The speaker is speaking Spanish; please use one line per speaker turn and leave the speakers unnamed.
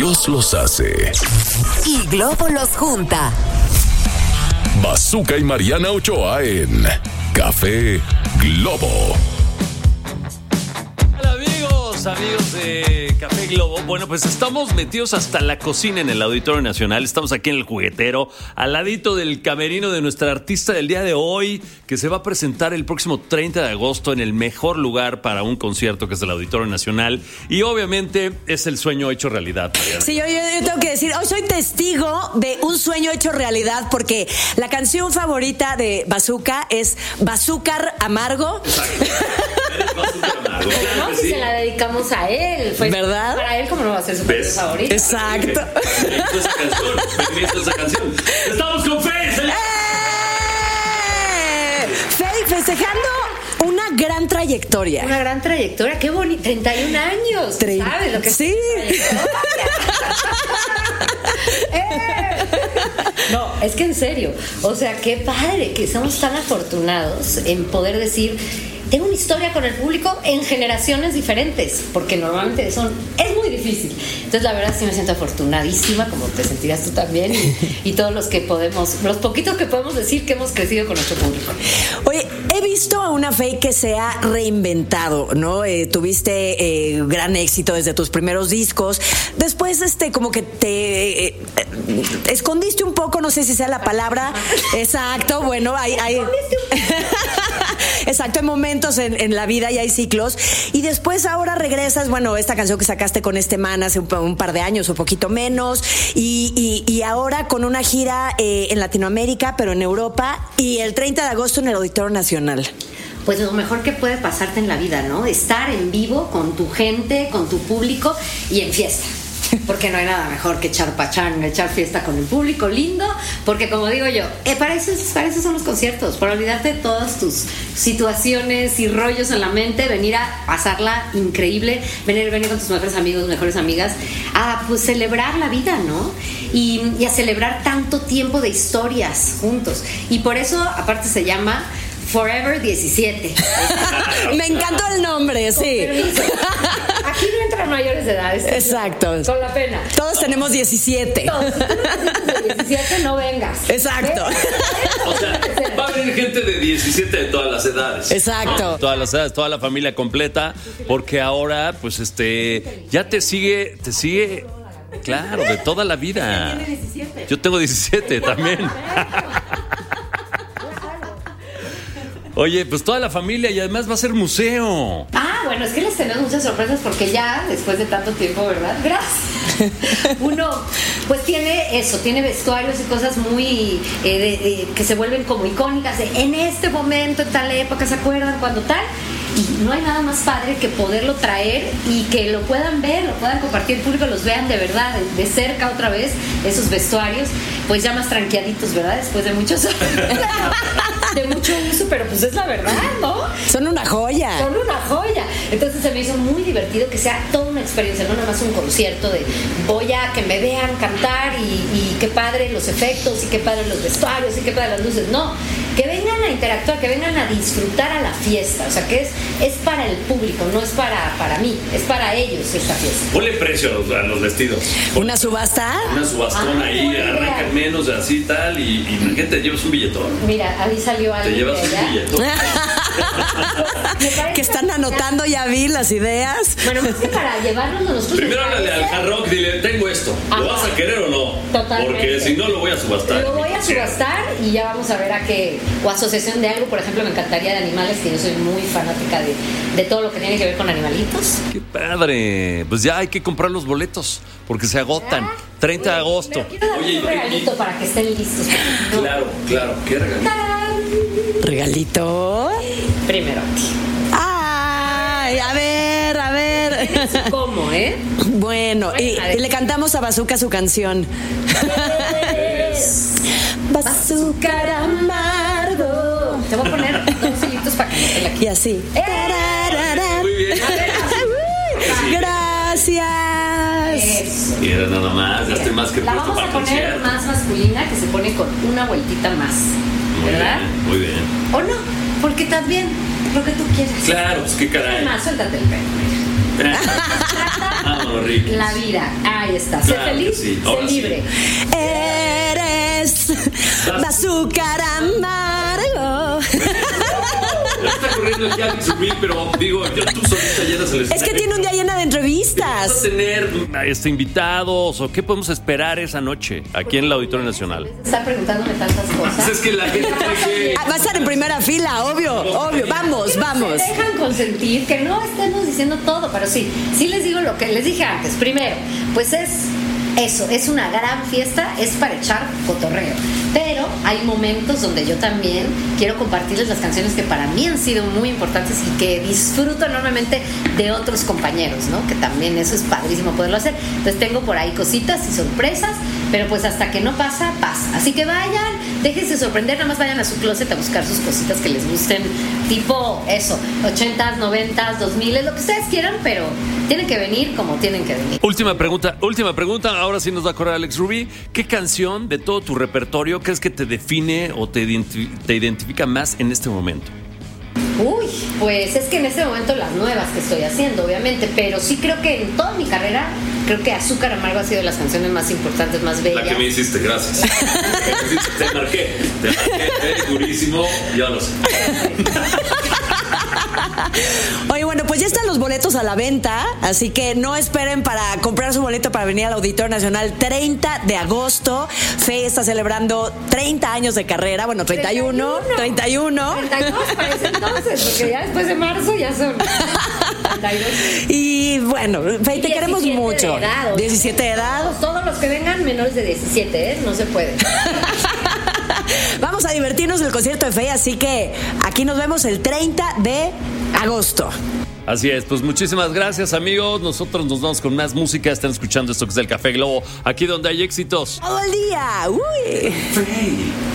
Dios los hace
y Globo los junta.
Bazooka y Mariana Ochoa en Café Globo.
Amigos de Café Globo, bueno, pues estamos metidos hasta la cocina en el Auditorio Nacional. Estamos aquí en el Juguetero, al ladito del camerino de nuestra artista del día de hoy, que se va a presentar el próximo 30 de agosto en el mejor lugar para un concierto, que es el Auditorio Nacional. Y obviamente es el sueño hecho realidad.
Sí, yo tengo que decir, hoy soy testigo de un sueño hecho realidad, porque la canción favorita de Bazooka es Bazúcar Amargo.
Exacto. Eres Bazooka Amargo.
No, si se la dedicamos a él. Pues,
¿verdad?
Para él, como no va a ser su canción favorita.
Exacto.
Me hizo esa canción. ¡Estamos con Faye!
Faye, festejando una gran trayectoria.
Una gran trayectoria, qué bonito. 31 años. ¿Sabes lo que
sí.
No, es que en serio. O sea, qué padre que somos tan afortunados en poder decir: tengo una historia con el público en generaciones diferentes, porque normalmente es muy difícil. Entonces, la verdad, sí me siento afortunadísima, como te sentirás tú también, y todos los poquitos que podemos decir que hemos crecido con nuestro público.
Oye, he visto a una Faye que se ha reinventado, ¿no? Tuviste gran éxito desde tus primeros discos. Después, como que te escondiste un poco, no sé si sea la palabra. Exacto, bueno, hay exacto, hay momentos en la vida y hay ciclos. Y después ahora regresas, bueno, esta canción que sacaste con este man hace un par de años, un poquito menos, y ahora con una gira en Latinoamérica, pero en Europa, y el 30 de agosto en el Auditorio Nacional.
Pues lo mejor que puede pasarte en la vida, ¿no? Estar en vivo con tu gente, con tu público y en fiesta. Porque no hay nada mejor que echar pachanga, echar fiesta con el público lindo, porque como digo yo, para eso son los conciertos, para olvidarte de todas tus situaciones y rollos en la mente, venir a pasarla increíble, venir con tus mejores amigos, mejores amigas, a pues celebrar la vida, ¿no? Y a celebrar tanto tiempo de historias juntos. Y por eso, aparte, se llama Forever 17.
Me encantó el nombre, sí.
Aquí no entran mayores de edad.
Exacto.
Con la pena.
Todos tenemos 17.
Todos. Si tú no tienes 17, no vengas.
Exacto.
O sea, va a venir gente de 17 de todas las edades.
Exacto.
¿No? Todas las edades, toda la familia completa, porque ahora, pues, ya te sigue, claro, de toda la vida. Yo tengo 17 también. Oye, pues toda la familia, y además va a ser museo.
Bueno, es que les tenemos muchas sorpresas, porque ya después de tanto tiempo, ¿verdad? Gracias. Uno pues tiene vestuarios y cosas muy que se vuelven como icónicas en este momento, en tal época, ¿se acuerdan? Cuando tal. Y no hay nada más padre que poderlo traer y que lo puedan ver, lo puedan compartir, el público los vean de verdad, de cerca otra vez, esos vestuarios, pues ya más tranqueaditos, ¿verdad? Después de muchos de mucho uso, pero pues es la verdad, ¿no?
Son una joya.
Son una joya. Entonces se me hizo muy divertido que sea toda una experiencia, no nada más un concierto de voy a que me vean cantar y qué padre los efectos y qué padre los vestuarios y qué padre las luces. No, que vengan a interactuar, que vengan a disfrutar a la fiesta. O sea, que es para el público, no es para mí, es para ellos esta fiesta.
Ponle precio a los vestidos.
¿Una subasta?
Una subastón ahí, arrancan menos, así tal, y ¿qué te llevas un billetón?
Mira, ahí salió alguien.
Te llevas un billetón.
Que están anotando, ya vi las ideas.
Bueno, más que para llevarnos nosotros.
Primero háblale al Hard Rock, dile, tengo esto, ¿lo vas a querer o no?
Totalmente.
Porque si no, lo voy a subastar.
Lo voy a subastar y ya vamos a ver a qué. O asociación de algo, por ejemplo, me encantaría de animales, que yo soy muy fanática de todo lo que tiene que ver con animalitos.
¡Qué padre! Pues ya hay que comprar los boletos, porque se agotan. 30 de agosto.
Quiero darles un regalito para que estén listos.
Claro. ¿Qué regalito?
¿Regalito?
Primero.
¡Ay! A ver.
¿Cómo,
Bueno, y le cantamos a Bazooka su canción. Bazooka Amargo.
Te voy a poner 2 hilitos para que no te la quite.
Y así.
Muy bien.
Gracias.
Y era nada más, ya estoy más que
la
puesto
vamos
para
a poner
concierto.
más masculina, que se pone con una vueltita más. ¿Verdad?
Muy bien.
¿O no? Porque también lo que tú quieras.
Claro, pues qué caray.
Más, suéltate el pelo. La vida, ahí está. Sé feliz,
sí.
sé libre.
Eres azúcar amargo.
Ya está corriendo el Alex Rubin, pero digo, tú solita llenas el escenario.
Es que tiene un día llena de entrevistas.
¿Vamos a tener invitados o qué podemos esperar esa noche aquí en el Auditorio Nacional?
Está preguntándome tantas cosas.
Pues es que la gente cree que...
Va a estar en primera fila, obvio. Vamos.
Se dejan consentir, que no estemos diciendo todo, pero sí les digo lo que les dije antes. Primero, pues es eso, es una gran fiesta, es para echar cotorreo. Pero hay momentos donde yo también quiero compartirles las canciones que para mí han sido muy importantes y que disfruto enormemente de otros compañeros, ¿no? Que también eso es padrísimo poderlo hacer. Entonces tengo por ahí cositas y sorpresas, pero pues hasta que no pasa, pasa. Así que vayan, déjense sorprender, nada más vayan a su closet a buscar sus cositas que les gusten, tipo eso, 80s, 90s, 2000s, lo que ustedes quieran, pero tienen que venir como tienen que venir.
Última pregunta, ahora sí nos va a correr Alex Rubí. ¿Qué canción de todo tu repertorio crees que te define o te identifica más en este momento?
Uy, pues es que en este momento las nuevas que estoy haciendo, obviamente, pero sí creo que en toda mi carrera, creo que Azúcar Amargo ha sido de las canciones más importantes, más bellas.
La que me hiciste, gracias. Te marqué durísimo, ya lo sé.
Oye, bueno, pues ya están los boletos a la venta, así que no esperen para comprar su boleto para venir al Auditorio Nacional 30 de agosto. Fe está celebrando 30 años de carrera, bueno, 31.
32 parece entonces, porque ya después de marzo ya son 32.
Y bueno, Fe, te queremos mucho.
De edad,
17 de edad.
Todos los que vengan menores de 17, no se puede.
Vamos a divertirnos en el concierto de Fe, así que aquí nos vemos el 30 de agosto.
Así es, pues muchísimas gracias, amigos. Nosotros nos vamos con más música. Están escuchando esto que es el Café Globo, aquí donde hay éxitos.
Todo el día. Uy.
Fe.